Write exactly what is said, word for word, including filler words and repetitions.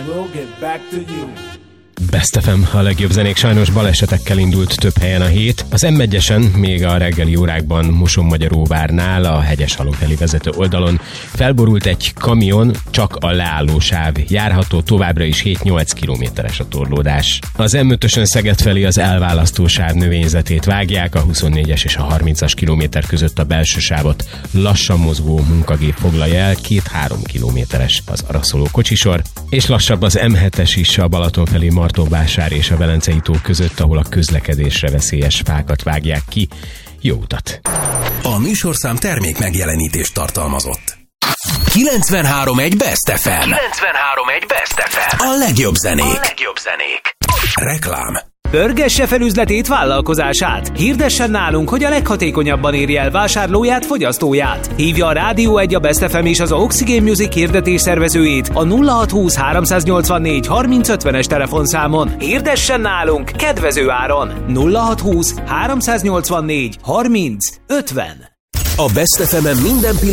we'll get back to you. Best ef em, a legjobb zenék. Sajnos balesetekkel indult több helyen a hét. Az em egyesen még a reggeli órákban Mosonmagyaróvárnál, a Hegyeshalom felé vezető oldalon felborult egy kamion, csak a leálló sáv járható, továbbra is hét-nyolc kilométeres a torlódás. Az em ötösön Szeged felé az elválasztó sáv növényzetét vágják, a huszonnégyes és a harmincas kilométer között a belső sávot lassan mozgó munkagép foglalja el, két-három kilométeres az araszoló kocsisor, és lassabb az em hetes is a Balaton felé Martonvásár és a Velencei tó között, ahol a közlekedésre veszélyes fákat vágják ki. Jó utat! A műsorszám termék megjelenítést tartalmazott. kilencvenhárom egy Best ef em. kilencvenhárom egy Best ef em. A legjobb zenék. A legjobb zenék. Reklám. Pörgesse fel üzletét, vállalkozását. Hirdessen nálunk, hogy a leghatékonyabban érje el vásárlóját, fogyasztóját. Hívja a Rádió egy, a Best ef em és az Oxygen Music hirdetés szervezőjét a nulla hat húsz háromszáznyolcvannégy harminc ötvenes telefonszámon. Hirdessen nálunk kedvező áron. nulla hat húsz háromszáznyolcvannégy harminc ötven. A Best ef em-en minden